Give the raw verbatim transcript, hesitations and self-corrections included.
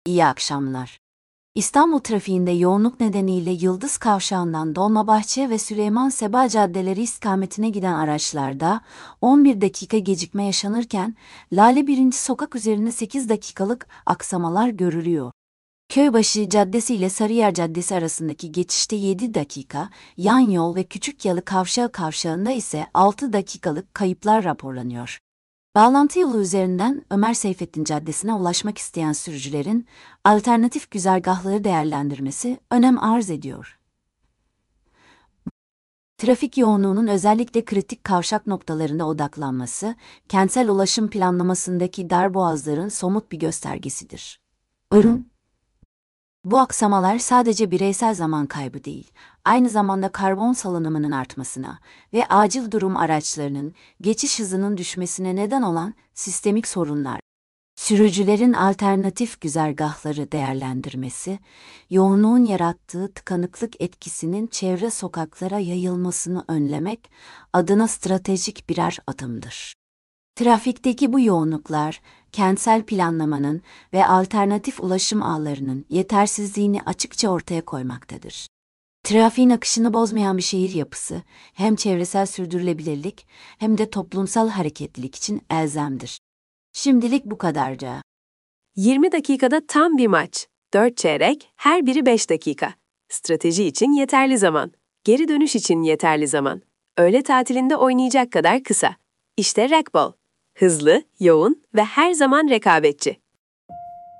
İyi akşamlar. İstanbul trafiğinde yoğunluk nedeniyle Yıldız Kavşağı'ndan Dolmabahçe ve Süleyman Seba caddeleri istikametine giden araçlarda on bir dakika gecikme yaşanırken Lale birinci Sokak üzerinde sekiz dakikalık aksamalar görülüyor. Köybaşı Caddesi ile Sarıyer Caddesi arasındaki geçişte yedi dakika, yan yol ve Küçükyalı Kavşağı kavşağında ise altı dakikalık kayıplar raporlanıyor. Bağlantı yolu üzerinden Ömer Seyfettin Caddesi'ne ulaşmak isteyen sürücülerin alternatif güzergahları değerlendirmesi önem arz ediyor. Trafik yoğunluğunun özellikle kritik kavşak noktalarında odaklanması, kentsel ulaşım planlamasındaki darboğazların somut bir göstergesidir. Ürün Bu aksamalar sadece bireysel zaman kaybı değil, aynı zamanda karbon salınımının artmasına ve acil durum araçlarının geçiş hızının düşmesine neden olan sistemik sorunlar. Sürücülerin alternatif güzergahları değerlendirmesi, yoğunluğun yarattığı tıkanıklık etkisinin çevre sokaklara yayılmasını önlemek adına stratejik birer adımdır. Trafikteki bu yoğunluklar, kentsel planlamanın ve alternatif ulaşım ağlarının yetersizliğini açıkça ortaya koymaktadır. Trafiğin akışını bozmayan bir şehir yapısı, hem çevresel sürdürülebilirlik hem de toplumsal hareketlilik için elzemdir. Şimdilik bu kadarca. yirmi dakikada tam bir maç. dört çeyrek, her biri beş dakika. Strateji için yeterli zaman. Geri dönüş için yeterli zaman. Öğle tatilinde oynayacak kadar kısa. İşte racquetball. Hızlı, yoğun ve her zaman rekabetçi.